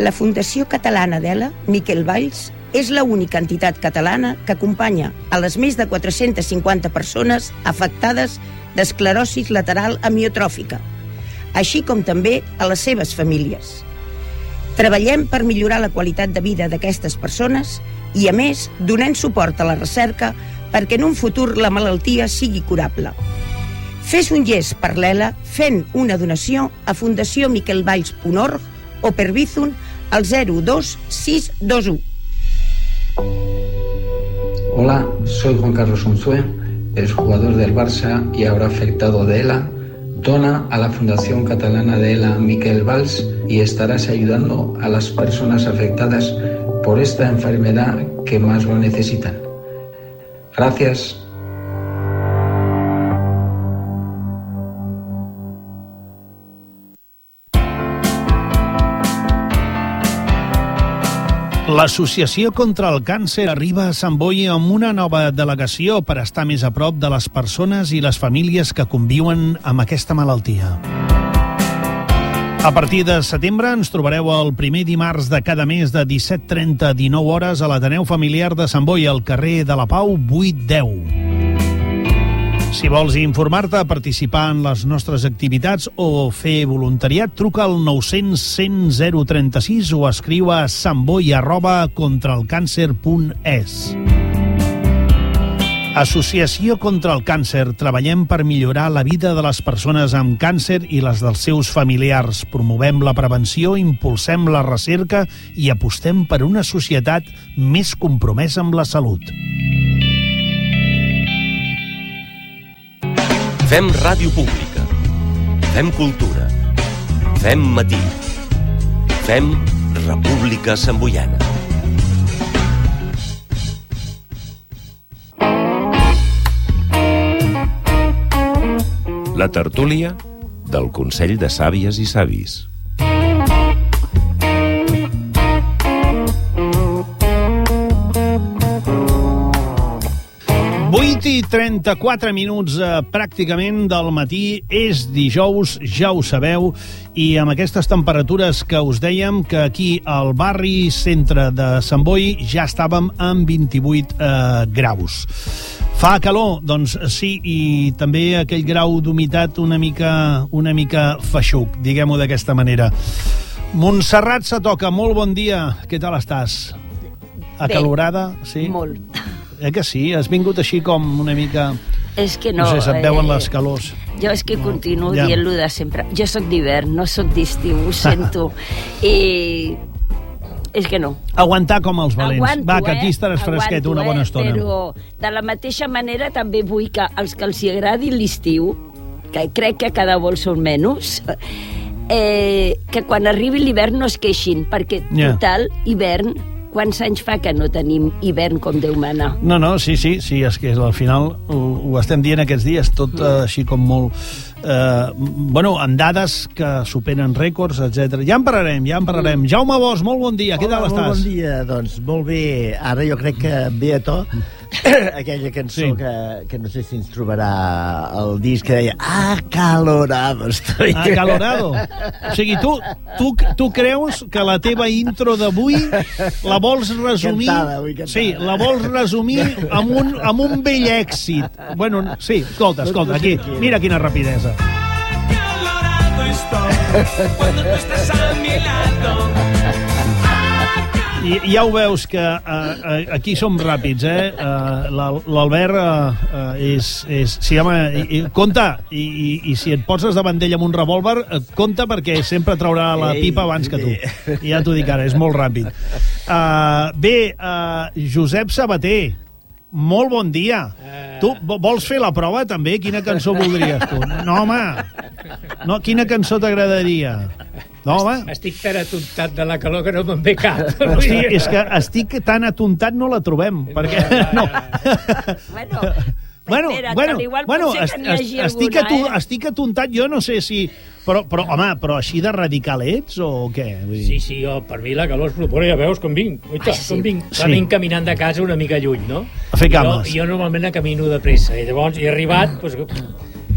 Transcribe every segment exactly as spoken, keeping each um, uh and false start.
La Fundació Catalana d'Ela, Miquel Valls, és l'única entitat catalana que acompanya a les més de quatre-centes cinquanta persones afectades d'esclerosi lateral amiotròfica, així com també a les seves famílies. Treballem per millorar la qualitat de vida d'aquestes persones i, a més, donem suport a la recerca perquè en un futur la malaltia sigui curable. Fes un gest per l'Ela fent una donació a fundació miquel valls punt org o per Bizum al zero dos sis dos u. Hola, soy Juan Carlos Unzue, exjugador del Barça y ahora afectado de ELA. Dona a la Fundación Catalana de ELA Miquel Valls y estarás ayudando a las personas afectadas por esta enfermedad que más lo necesitan. Gracias. L'Associació contra el Càncer arriba a Sant Boi amb una nova delegació per estar més a prop de les persones i les famílies que conviuen amb aquesta malaltia. A partir de setembre ens trobareu el primer dimarts de cada mes de disset trenta a dinou hores a l'Ateneu Familiar de Sant Boi, al carrer de la Pau vuit deu. Si vols informar-te, participar en les nostres activitats o fer voluntariat, truca al nou cents cent zero trenta sis o escriu a santboi arroba contraelcàncer punt es. Associació contra el Càncer. Treballem per millorar la vida de les persones amb càncer i les dels seus familiars. Promovem la prevenció, impulsem la recerca i apostem per una societat més compromesa amb la salut. Fem ràdio pública. Fem cultura. Fem matí. Fem República Santboiana. La tertúlia del Consell de Sàvies i Savis. vuit i trenta-quatre minuts eh, pràcticament del matí. És dijous, ja ho sabeu, i amb aquestes temperatures que us dèiem que aquí al barri centre de Sant Boi ja estàvem amb vint-i-vuit eh, graus. Fa calor? Doncs sí, i també aquell grau d'humitat una mica, una mica feixuc, diguem-ho d'aquesta manera. Montserrat Satoca, molt bon dia. Què tal estàs? Acalorada? Sí? Molt. Eh que sí? Has vingut així com una mica... És que no... No sé, se't veuen eh, les calors. Jo és que continuo Ja. dient-lo de sempre. Jo sóc d'hivern, no sóc d'estiu, ho sento. I... És que no. Aguantar com els valents. Aguanto, Va, que aquí eh? estaràs fresquet Aguanto, una bona eh? estona. Però de la mateixa manera també vull que els que els hi agradi l'estiu, que crec que cada volta són menys, eh, que quan arribi l'hivern no es queixin, perquè Ja. total, hivern, quants anys fa que no tenim hivern com Déu mana? No, no, sí, sí, sí, és que al final ho, ho estem dient aquests dies, tot eh, així com molt... Eh, bueno, amb dades que superen rècords, etcètera. Ja en parlarem, ja en parlarem. Jaume Bosch, molt bon dia, què tal estàs? Molt bon dia, doncs molt bé. Ara jo crec que ve a to aquella cançó Sí. que, que no sé si ens trobarà el disc que deia Acalorado estoy. Acalorado. O sigui, tu, tu, tu creus que la teva intro d'avui la vols resumir... Cantada, avui cantada. Sí, la vols resumir amb un, amb un vell èxit. Bueno, sí, escolta, escolta, aquí, mira quina rapidesa. Acalorado estoy cuando tú estás a mi lado. I ja ho veus que uh, aquí som ràpids, eh? Uh, L'Albert uh, uh, és... és sí, home, i, i, compte, i, i, i si et poses davant d'ell amb un revòlver, uh, compte perquè sempre traurà la pipa abans que tu. I ja t'ho dic ara, és molt ràpid. Uh, bé, uh, Josep Sabater, molt bon dia. Tu vols fer la prova, també? Quina cançó voldries, tu? No, home. No, quina cançó t'agradaria? No, home. Estic tan atontat de la calor que no me'n ve cap. Hosti, és que estic tan atontat, no la trobem. Perquè, no. Bueno, Bueno, espera't, bueno, que igual bueno potser est, que n'hi hagi est, estic, alguna, atu, eh? estic atontat, jo no sé si... Però, però, home, però així de radical ets o què? Vull dir... Sí, sí, jo, per mi la calor es propone, ja veus com vinc. Oita, Ai, sí. com vinc. Sí. Sí. Vinc caminant de casa una mica lluny, no? A fer jo, cames. jo normalment camino de pressa, i llavors he arribat, doncs,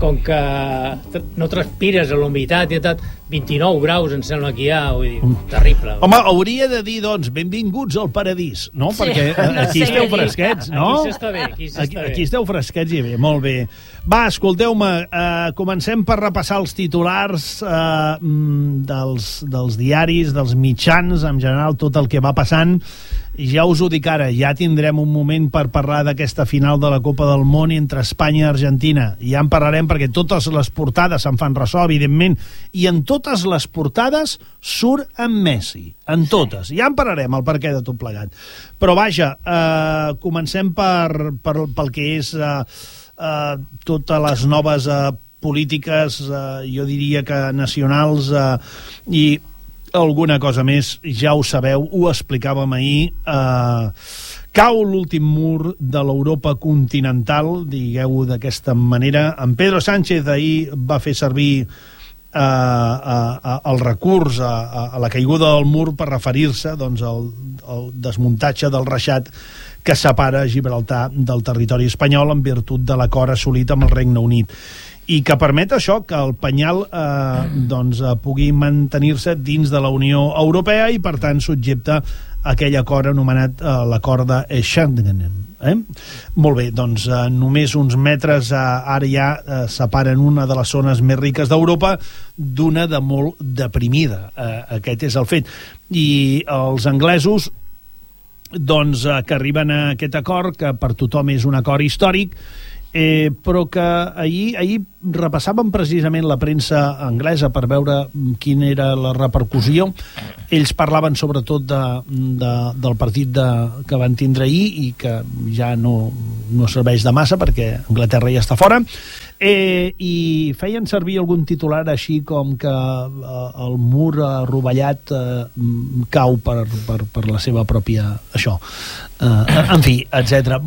com que no transpires a la humitat i tot, vint-i-nou graus em sembla que hi ha, vull dir, terrible. Home, hauria de dir, doncs, benvinguts al paradís, no? Sí, perquè no aquí sé esteu què dir. fresquets, no? Aquí s'està bé, aquí s'està aquí, bé. aquí esteu fresquets i bé, molt bé. Va, escolteu-me, eh, comencem per repassar els titulars eh, dels, dels diaris, dels mitjans, en general, tot el que va passant. Ja us ho dic ara, ja tindrem un moment per parlar d'aquesta final de la Copa del Món entre Espanya i Argentina. Ja en parlarem perquè totes les portades se'n fan ressò, evidentment, i en totes les portades surt en Messi. En totes. Ja en parlarem, el perquè de tot plegat. Però vaja, eh, comencem per, per, pel que és eh, eh, totes les noves eh, polítiques, eh, jo diria que nacionals, eh, i alguna cosa més, ja ho sabeu, ho explicàvem ahir, eh, cau l'últim mur de l'Europa continental, digueu-ho d'aquesta manera. En Pedro Sánchez ahir va fer servir eh, eh, el recurs a, a la caiguda del mur per referir-se doncs, al, al desmuntatge del reixat que separa Gibraltar del territori espanyol en virtut de l'acord assolit amb el Regne Unit, i que permet això, que el penyal eh, doncs, eh, pugui mantenir-se dins de la Unió Europea i, per tant, subjecte a aquell acord anomenat eh, l'acord de Schengen. Eh? Molt bé, doncs eh, només uns metres eh, ara ja eh, separen una de les zones més riques d'Europa d'una de molt deprimida. Eh, aquest és el fet. I els anglesos doncs, eh, que arriben a aquest acord, que per tothom és un acord històric, Eh, però que ahir, ahir repassàvem precisament la premsa anglesa per veure quina era la repercussió. Ells parlaven sobretot de, de, del partit de, que van tindre ahir i que ja no, no serveix de massa perquè Anglaterra ja està fora, eh, i feien servir algun titular així com que eh, el mur rovellat eh, cau per, per, per la seva pròpia això, eh, en fi, etcètera.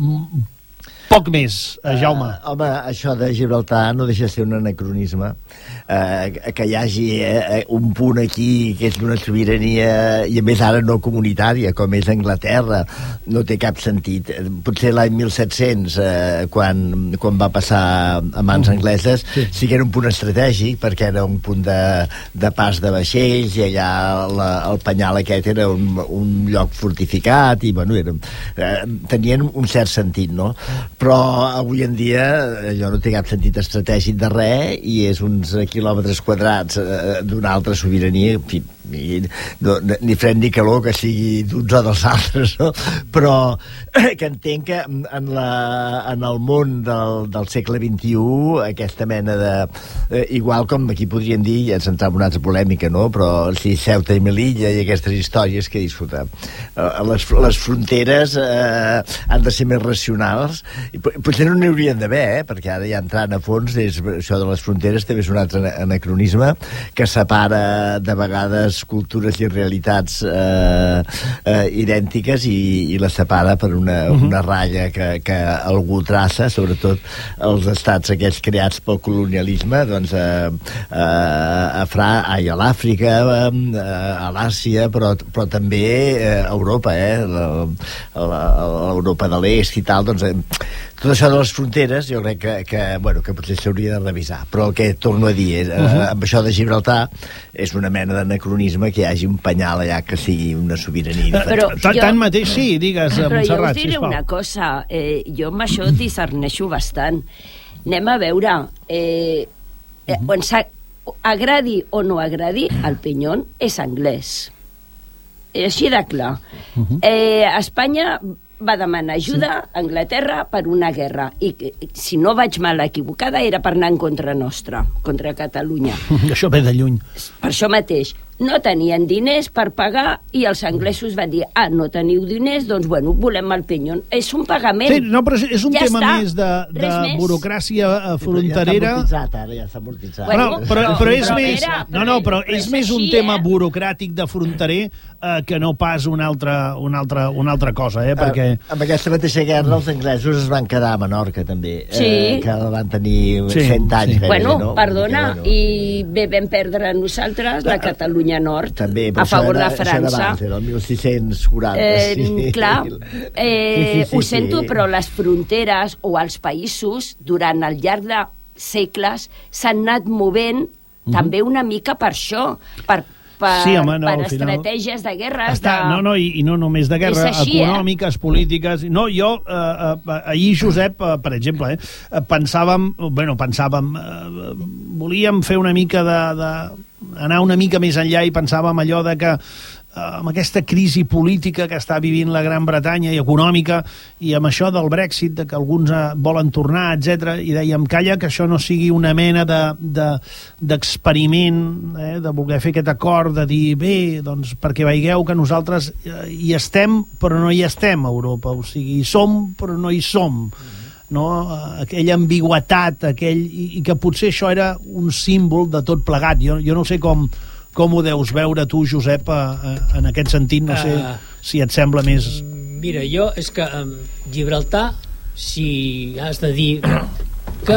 Poc més, eh, Jaume. Uh, home, això de Gibraltar no deixa de ser un anacronisme. Uh, que hi hagi uh, un punt aquí que és d'una sobirania, i a més ara no comunitària, com és Anglaterra, no té cap sentit. Potser l'any mil set-cents, uh, quan, quan va passar a mans angleses, sí. sí que era un punt estratègic, perquè era un punt de, de pas de vaixells, i allà la, el penyal aquest era un, un lloc fortificat, i bueno, era, uh, tenien un cert sentit, no? Però avui en dia allò no té cap sentit estratègic de res i és uns quilòmetres quadrats eh, d'una altra sobirania, en fi, i no, ni fred ni calor que sigui d'uns o dels altres, no? Però eh, que entenc que en, la, en el món del, del segle vint-i-u aquesta mena de... Eh, igual com aquí podríem dir, ja ens entrem en una altra polèmica, no? Però si Ceuta i Melilla i aquestes històries que disfrutar. Eh, les, les fronteres eh, han de ser més racionals. I potser no n'hi haurien d'haver, eh? Perquè ara ja entrant a fons és, això de les fronteres també és un altre anacronisme que separa de vegades cultures i realitats eh, eh, idèntiques i, i les separa per una, uh-huh. una ratlla que, que algú traça, sobretot els estats aquests creats pel colonialisme, doncs eh, eh, a, Fra, ai, a l'Àfrica, eh, a l'Àsia, però, però també eh, a Europa, eh? l'Europa de l'Est i tal, doncs eh, tot això de les fronteres jo crec que, que, bueno, que potser s'hauria de revisar, però el que torno a dir és, uh-huh. eh, amb això de Gibraltar és una mena d'anacronisme que hi hagi un penyal allà que sigui una sobirania. Però jo, tant mateix sí, digues, però Montserrat, jo us diré sisplau. una cosa, eh, jo amb això discerneixo bastant. Anem a veure, eh, eh, on agradi o no agradi, el Peñón és anglès. Així de clar. Uh-huh. eh, Espanya va demanar ajuda a Anglaterra per una guerra i, si no vaig mal equivocada, era per anar en contra nostra, contra Catalunya. Això ve de lluny. Per això mateix, no tenien diners per pagar i els anglesos van dir, ah, no teniu diners, doncs, bueno, volem el Peñón. És un pagament. Sí, no, però és un ja tema està. més de, de més. burocràcia fronterera. Ja està amortitzat, ara, ja està amortitzat. Bueno, Bueno, però, però, però és però més... era- no, no, però, però és, és més un així, tema eh? burocràtic de fronterer eh, que no pas una altra, una altra, una altra cosa, eh? Perquè... Eh, amb aquesta mateixa guerra els anglesos es van quedar a Menorca també, Sí. eh, que van tenir Sí, cent anys sí. gairebé, Bueno, no? perdona, Perquè, bueno, i bé vam perdre nosaltres la Catalunya Nord també, però a favor això de era- això era França. abans, era el mil sis-cents quaranta. Eh, sí. clar, eh, Sí, sí, sí, ho sento, sí. però les fronteres o els països, durant el llarg de segles s'han anat movent mm-hmm. també una mica per això, per per, sí, home, no, per final... estratègies de guerra. Està, de... No, no, i, i no només de guerra, així, econòmiques, eh? polítiques... No, jo, eh, eh, ahir, Josep, eh, per exemple, eh, pensàvem, bueno, pensàvem, eh, volíem fer una mica de, de... anar una mica més enllà i pensàvem allò de que amb aquesta crisi política que està vivint la Gran Bretanya i econòmica, i amb això del Brexit, de que alguns volen tornar, etcètera, i dèiem, calla, que això no sigui una mena de, de, d'experiment, eh, de voler fer aquest acord, de dir, bé, doncs perquè veieu que nosaltres hi estem, però no hi estem a Europa, o sigui, hi som, però no hi som. No? Aquella ambigüetat, aquell, i, i que potser això era un símbol de tot plegat. Jo, jo no sé com Com ho deus veure tu, Josep, en aquest sentit? No sé uh, si et sembla més... Mira, jo és que um, Gibraltar, si has de dir... Que,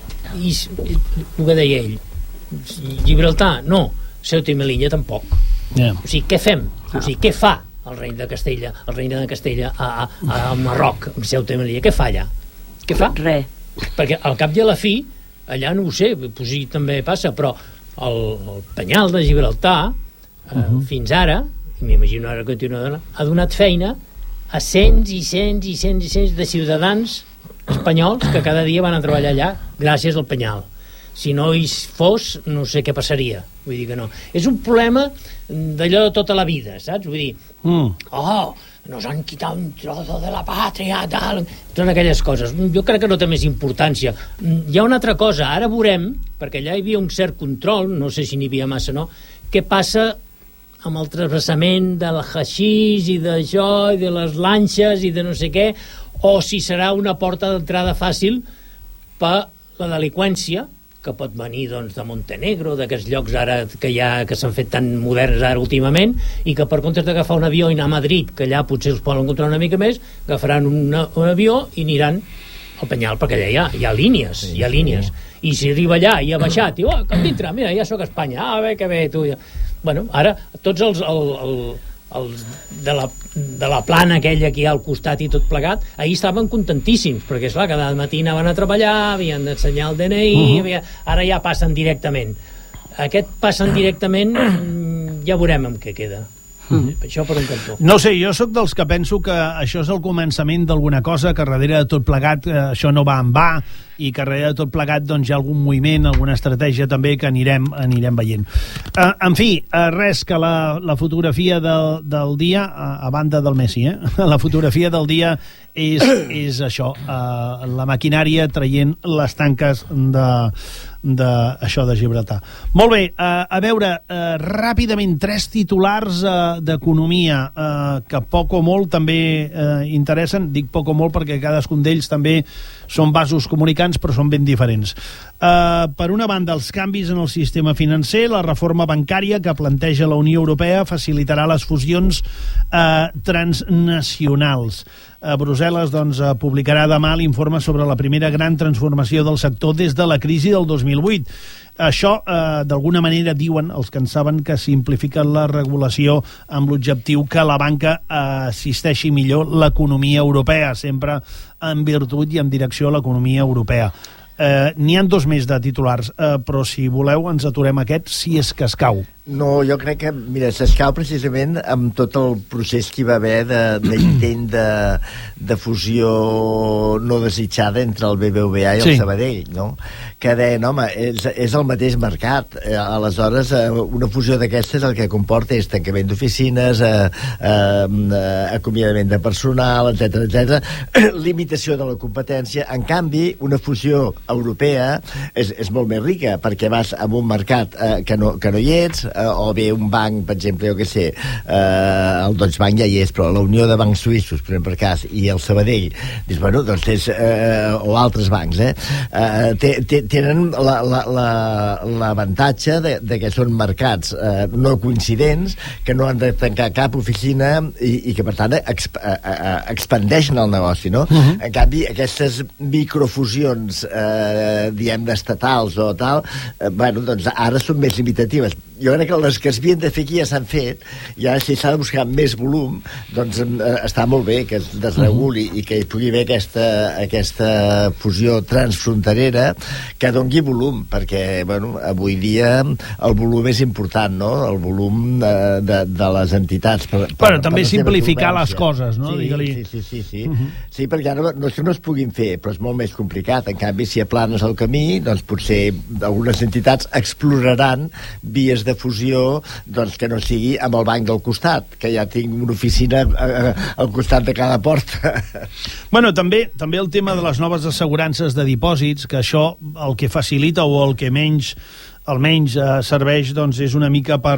i, el que deia ell, Gibraltar, no, Ceuta i Melilla tampoc. Yeah. O sigui, què fem? O sigui, què fa el rei de Castella, el rei de Castella a, a, a Marroc, amb Ceuta i Melilla? Què fa allà? Què fa? Res. Perquè al cap i a la fi, allà no ho sé, potser també passa, però el, el penyal de Gibraltar eh, uh-huh. fins ara, i m'imagino ara que continua, ha donat feina a cents i cents i cents i cents de ciutadans espanyols que cada dia van a treballar allà gràcies al penyal. Si no hi fos, no sé què passaria. Vull dir que no. És un problema d'allò de tota la vida, saps? Vull dir, mm. oh, nos han quitat un trozo de la pàtria, tal, totes aquelles coses. Jo crec que no té més importància. Hi ha una altra cosa, ara veurem, perquè allà hi havia un cert control, no sé si n'hi havia massa, no?, què passa amb el travessament del haixís i d'això, i de les lanxes i de no sé què, o si serà una porta d'entrada fàcil per la delinqüència, que pot venir doncs, de Montenegro, d'aquests llocs ara que, ha, que s'han fet tan moderns ara últimament, i que per comptes d'agafar un avió i anar a Madrid, que allà potser els poden controlar una mica més, agafaran una, un avió i aniran al Penyal, perquè allà hi ha, hi ha línies, sí, hi ha línies. Sí. I si arriba allà i ha baixat, i oh, cap dintre, mira, ja sóc a Espanya, ah, bé, que bé, tu... Ja. Bueno, ara, tots els... El, el, els de, la, de la plana aquella que hi ha al costat i tot plegat, ahir estaven contentíssims, perquè esclar, cada matí anaven a treballar, havien d'ensenyar el D N I, uh-huh. havia, ara ja passen directament. Aquest passen directament, ja veurem amb què queda. Uh-huh. Això per un cantó. No sé, jo sóc dels que penso que això és el començament d'alguna cosa, que darrere de tot plegat eh, això no va en va, i que darrere de tot plegat doncs, hi ha algun moviment, alguna estratègia també que anirem, anirem veient. Uh, en fi, uh, res, que la, la fotografia del, del dia, uh, a banda del Messi, eh? la fotografia del dia és, és això, uh, la maquinària traient les tanques de, de això de Gibraltar. Molt bé, uh, a veure, uh, ràpidament, tres titulars uh, d'economia uh, que poc o molt també uh, interessen. Dic poc o molt perquè cadascun d'ells també són vasos comunicants, però són ben diferents. Uh, per una banda, els canvis en el sistema financer, la reforma bancària que planteja la Unió Europea facilitarà les fusions uh, transnacionals. A Brussel·les doncs, publicarà demà l'informe sobre la primera gran transformació del sector des de la crisi del dos mil vuit. Això, eh, d'alguna manera, diuen els que en saben que simplifica la regulació amb l'objectiu que la banca eh, assisteixi millor l'economia europea, sempre en virtut i en direcció a l'economia europea. Eh, N'hi ha dos més de titulars, eh, però si voleu ens aturem aquest, si és que escau. No, jo crec que, mira, s'escau precisament amb tot el procés que hi va haver d'intent de, de, de fusió no desitjada entre el B B V A i el sí. Sabadell, no? Que deien, home, és, és el mateix mercat. Eh, aleshores, eh, una fusió d'aquestes el que comporta és tancament d'oficines, eh, eh, acomiadament de personal, etcètera, etcètera, limitació de la competència. En canvi, una fusió europea és, és molt més rica, perquè vas a un mercat eh, que, no, que no hi ets, eh, o bé un banc, per exemple, jo què sé, eh, el Deutsche Bank ja hi és, però la Unió de Bancs Suïssos, per exemple, per cas, i el Sabadell, dius, bueno, doncs és, eh, o altres bancs, eh, eh té, té, tenen l'avantatge la, la, de, de que són mercats eh, no coincidents, que no han de tancar cap oficina i, i que, per tant, exp, eh, eh, expandeixen el negoci, no? Uh-huh. En canvi, aquestes microfusions, eh, diem, estatals o tal, eh, bueno, doncs ara són més limitatives. jo crec que les que es havien de fer aquí ja s'han fet, i ara si s'ha de buscar més volum, doncs eh, està molt bé que es desreguli uh-huh. i que hi pugui haver aquesta, aquesta fusió transfronterera que dongui volum, perquè bueno, avui dia el volum és important, no? El volum de, de, de les entitats. Per, per, bueno, també simplificar les coses, no? Sí, sí, sí, sí, sí. Uh-huh. Sí, perquè ara no és que no es puguin fer, però és molt més complicat. En canvi, si aplanes el camí, doncs potser algunes entitats exploraran vies de fusió doncs, que no sigui amb el banc del costat, que ja tinc una oficina al costat de cada porta. Bueno, també també el tema de les noves assegurances de dipòsits, que això el que facilita o el que menys almenys eh, serveix doncs, és una mica per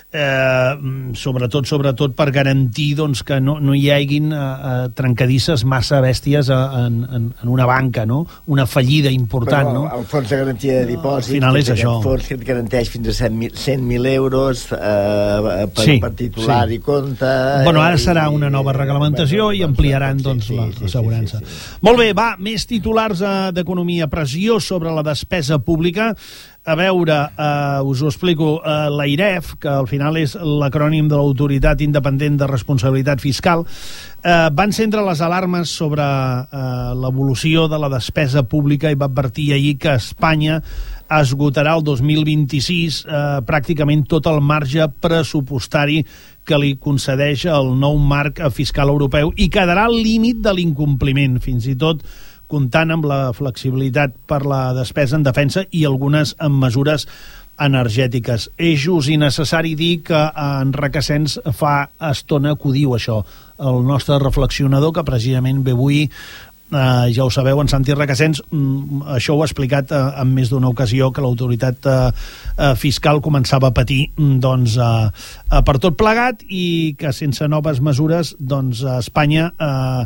eh, sobretot sobretot per garantir doncs, que no, no hi haguin eh, trencadisses massa bèsties en, en, en una banca, no? Una fallida important. Però, no? El fons de garantia de dipòsits, al final és això. Un fons que et garanteix fins a cent mil euros eh, per, sí, per titular sí. i compte. Bueno, ara serà una nova reglamentació i ampliaran doncs, sí, sí, l'assegurança. Sí, sí, sí, sí. Molt bé, va, més titulars eh, d'economia. Pressió sobre la despesa pública. A veure, eh, us ho explico, eh, l'AIREF, que al final és l'acrònim de l'Autoritat Independent de Responsabilitat Fiscal, eh, va encendre les alarmes sobre eh, l'evolució de la despesa pública i va advertir ahir que Espanya esgotarà el dos mil vint-i-sis eh, pràcticament tot el marge pressupostari que li concedeix el nou marc fiscal europeu i quedarà al límit de l'incompliment, fins i tot comptant amb la flexibilitat per la despesa en defensa i algunes en mesures energètiques. És just i necessari dir que en Requesens fa estona que ho diu això. El nostre reflexionador, que precisament ve avui, eh, ja ho sabeu, en Santi Requesens, mm, això ho ha explicat eh, en més d'una ocasió, que l'autoritat eh, fiscal començava a patir doncs, eh, eh, per tot plegat i que sense noves mesures doncs, Espanya eh,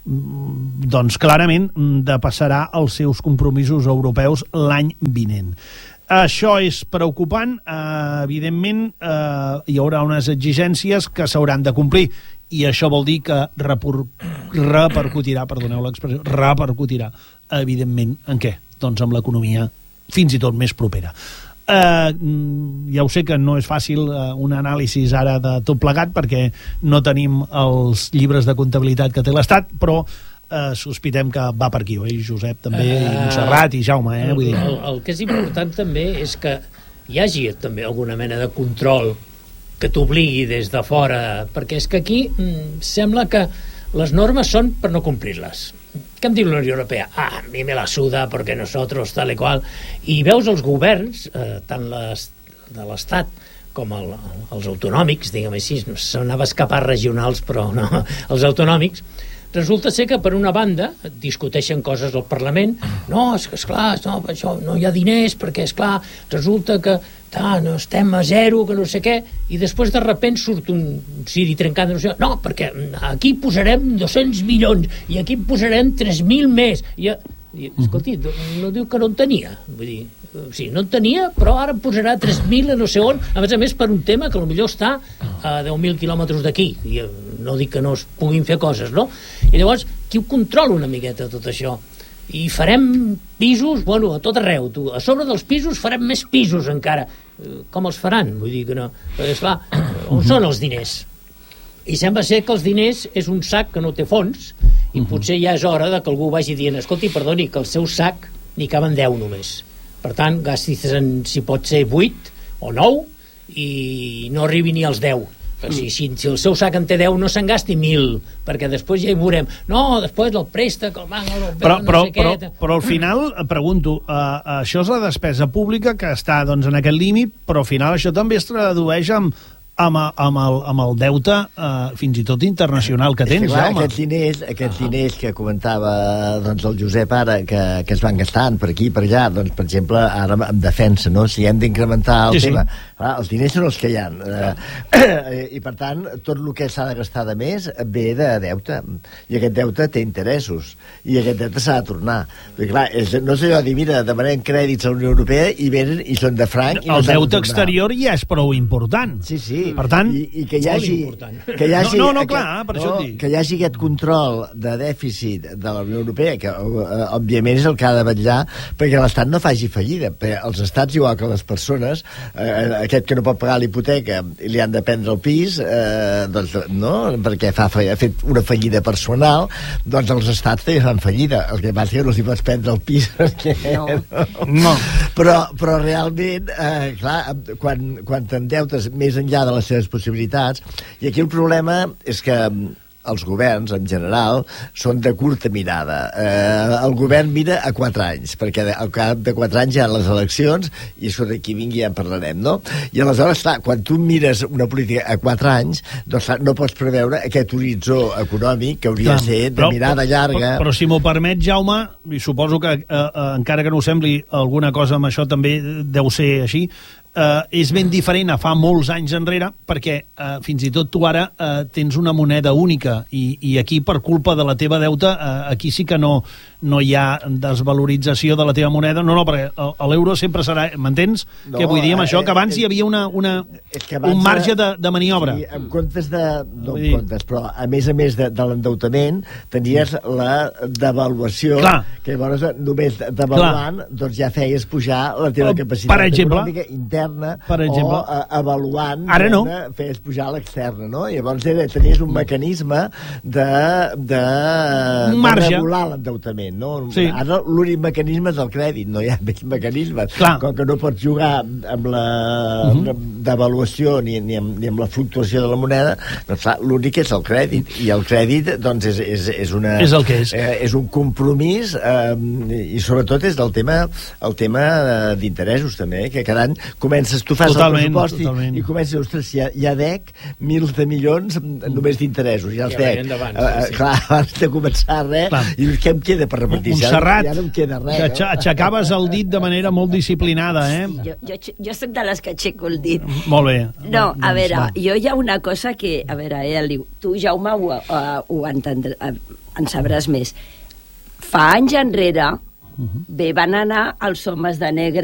doncs clarament depassarà els seus compromisos europeus l'any vinent. Això és preocupant, eh, evidentment eh, hi haurà unes exigències que s'hauran de complir i això vol dir que repor, repercutirà, perdoneu l'expressió, repercutirà evidentment en què? Doncs amb l'economia fins i tot més propera. Uh, ja ho sé que no és fàcil uh, un anàlisi ara de tot plegat perquè no tenim els llibres de comptabilitat que té l'Estat, però uh, sospitem que va per aquí, oi, Josep, també, uh, i Montserrat i Jaume, eh? Vull dir. El, el que és important també és que hi hagi també alguna mena de control que t'obligui des de fora, perquè és que aquí mm, sembla que les normes són per no complir-les. Què em diu la Unió Europea? Ah, a mi me la suda perquè nosotros tal i qual. I veus els governs, eh, tant les, de l'Estat com el, els autonòmics, diguem així, s'anava a escapar regionals, però no, els autonòmics, resulta ser que per una banda discuteixen coses al Parlament, no, és que esclar, no, això, no hi ha diners perquè esclar, resulta que ta, no, estem a zero, que no sé què, i després de repent surt un siri trencant, no sé, no, perquè aquí posarem dos-cents milions i aquí posarem tres mil més i, i escolti, no, no diu que no en tenia, vull dir, sí, no en tenia, però ara en posarà tres mil a no sé on, a més a més per un tema que potser està a deu mil quilòmetres d'aquí, i no dic que no es puguin fer coses, no? I llavors, qui ho controla una miqueta tot això? I farem pisos, bueno, a tot arreu, tu. A sobre dels pisos farem més pisos encara. Com els faran? Vull dir que no. Perquè, esclar, on són els diners? I sembla ser que els diners és un sac que no té fons i potser ja és hora de que algú vagi dient, escolti, perdoni, que el seu sac n'hi caben deu només. Per tant, gastis en, si pot ser vuit o nou i no arribi ni als deu. Si, si, si el seu sac en té deu, no se'n gasti mil, perquè després ja hi veurem. No, després el préstec, el banc... El, però, no però, sé però, què. però al final, pregunto, uh, això és la despesa pública que està doncs, en aquest límit, però al final això també es tradueix amb, amb, amb, el, amb el deute uh, fins i tot internacional que tens, clar, home. Aquests diners, aquests diners que comentava doncs, el Josep ara, que, que es van gastant per aquí i per allà, doncs, per exemple, ara en defensa, no? Si hem d'incrementar el sí, tema... Sí. Clar, els diners són els que hi ha. Eh, I, per tant, tot el que s'ha de gastar de més ve de deute. I aquest deute té interessos. I aquest deute s'ha de tornar. Perquè, clar, és, no és allò de dir, mira, demanem crèdits a la Unió Europea i venen i són de franc... I el no deute exterior ja és prou important. Sí, sí. Per tant, I, i que hi hagi, que hi hagi no, no, no, aquest, clar, per no, això et dic. que hi hagi aquest control de dèficit de la Unió Europea, que eh, òbviament és el que ha de vetllar perquè l'Estat no faci fallida, perquè els estats, igual que les persones, eh, aquest que no pot pagar l'hipoteca i li han de prendre el pis, eh, doncs, no, perquè fa, ha fet una fallida personal, doncs els estats també fan fallida. El que passa que no s'hi pots prendre el pis perquè... No. No. Però, però realment, eh, clar, quan, quan t'endeutes més enllà de les seves possibilitats, i aquí el problema és que els governs, en general, són de curta mirada. Eh, el govern mira a quatre anys, perquè al cap de quatre anys hi ha les eleccions, i això d'aquí vingui ja en parlarem, no? I aleshores, clar, quan tu mires una política a quatre anys, doncs clar, no pots preveure aquest horitzó econòmic que hauria de ser de però, mirada llarga. Però, però si m'ho permet, Jaume, i suposo que, eh, eh, encara que no ho sembli, alguna cosa amb això també deu ser així, Uh, és ben diferent a fa molts anys enrere, perquè uh, fins i tot tu ara uh, tens una moneda única i, i aquí per culpa de la teva deuta uh, aquí sí que no, no hi ha desvalorització de la teva moneda, no, no, perquè l'euro sempre serà, m'entens? No, Què vull dir amb eh, això? Que abans eh, hi havia una, una, abans un marge de, de maniobra. Sí, en comptes de... No Vull en dir... comptes, però a més a més de, de l'endeutament tenies la devaluació, Clar. que llavors només devaluant doncs ja feies pujar la teva capacitat Per exemple, econòmica interna, per exemple, o uh, avaluant ara no. feies pujar l'externa, no? I llavors era, tenies un mecanisme de, de, un marge. de regular l'endeutament, no? Sí. Ara l'únic mecanisme és el crèdit, no hi ha més mecanismes. Clar. Com que no pots jugar amb la uh -huh. devaluació ni, ni, amb, ni amb la fluctuació de la moneda, doncs clar, l'únic és el crèdit, i el crèdit doncs és, és, és, una, és el que és. Eh, és un compromís, eh, i sobretot és el tema, el tema d'interessos també, eh, que cada any comences, tu fas totalment, el pressupost totalment. i, i comences, ostres, hi ha, hi ha dec mils de milions només d'interessos, ja els Ja dec. veien d'abans, Eh, sí, sí. clar, abans de començar res, Clar. i dius, què em queda per repetir? Montserrat, ja no em queda res, que no? aixa- aixecaves el dit de manera molt disciplinada, eh? Jo, jo, jo soc de les que aixeco el dit. Molt bé. No, a Doncs veure, va. jo hi ha una cosa que, a veure, eh, Eliu, tu, Jaume, ho, uh, ho entendrà, uh, en sabràs més. Fa anys enrere, bé, van anar els homes de negre